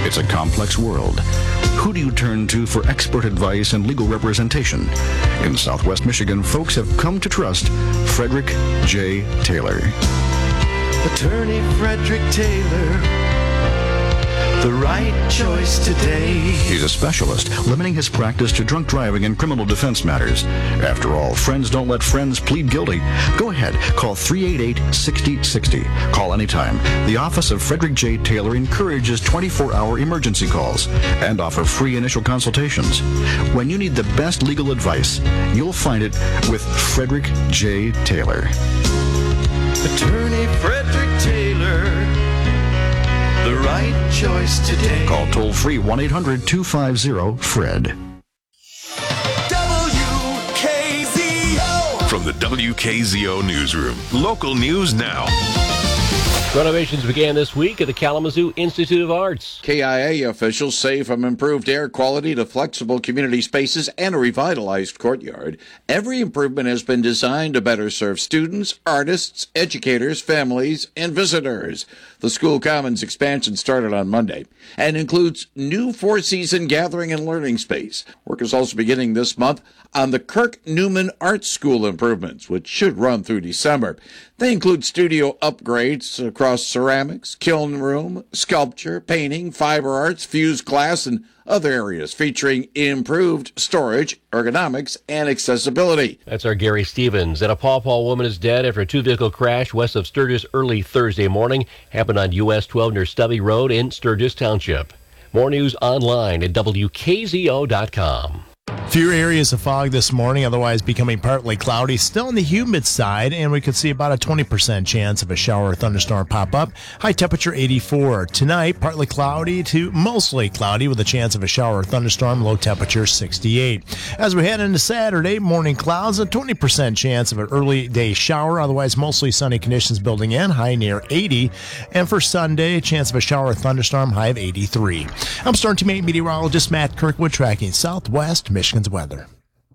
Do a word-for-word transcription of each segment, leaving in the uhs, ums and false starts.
It's a complex world. Who do you turn to for expert advice and legal representation? In Southwest Michigan, folks have come to trust Frederick J. Taylor. Attorney Frederick Taylor, the right choice today. He's a specialist, limiting his practice to drunk driving and criminal defense matters. After all, friends don't let friends plead guilty. Go ahead, call three eight eight, six zero six zero. Call anytime. The Office of Frederick J. Taylor encourages twenty-four hour emergency calls and offer free initial consultations. When you need the best legal advice, you'll find it with Frederick J. Taylor. Attorney Frederick Taylor, the right choice today. Call toll-free one eight hundred, two five zero, F R E D. W K Z O. From the W K Z O Newsroom, local news now. Renovations began this week at the Kalamazoo Institute of Arts. K I A officials say from improved air quality to flexible community spaces and a revitalized courtyard, every improvement has been designed to better serve students, artists, educators, families, and visitors. The school commons expansion started on Monday and includes new four-season gathering and learning space. Work is also beginning this month on the Kirk Newman Art School improvements, which should run through December. They include studio upgrades across ceramics, kiln room, sculpture, painting, fiber arts, fused glass, and other areas featuring improved storage, ergonomics, and accessibility. That's our Gary Stevens. And a Paw Paw woman is dead after a two-vehicle crash west of Sturgis early Thursday morning. Happened on U S twelve near Stubby Road in Sturgis Township. More news online at W K Z O dot com. Fewer areas of fog this morning, otherwise becoming partly cloudy. Still on the humid side, and we could see about a twenty percent chance of a shower or thunderstorm pop up. High temperature eighty-four. Tonight, partly cloudy to mostly cloudy with a chance of a shower or thunderstorm. Low temperature sixty-eight. As we head into Saturday, morning clouds, a twenty percent chance of an early day shower. Otherwise, mostly sunny conditions building in. High near eighty. And for Sunday, a chance of a shower or thunderstorm. High of eighty-three. I'm Storm Team eight meteorologist Matt Kirkwood tracking Southwest Michigan's weather.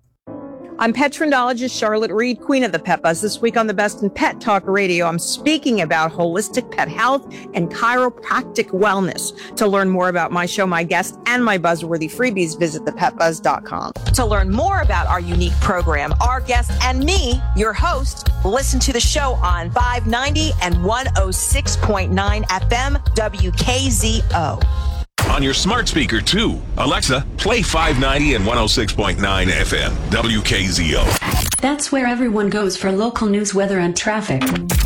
I'm pet trendologist Charlotte Reed, queen of the Pet Buzz. This week on the Best in Pet Talk Radio, I'm speaking about holistic pet health and chiropractic wellness. To learn more about my show, my guests, and my buzzworthy freebies, visit the pet buzz dot com. To learn more about our unique program, our guests, and me, your host, listen to the show on five ninety and one oh six point nine F M W K Z O. On your smart speaker, too. Alexa, play five ninety and one oh six point nine F M, W K Z O. That's where everyone goes for local news, weather, and traffic.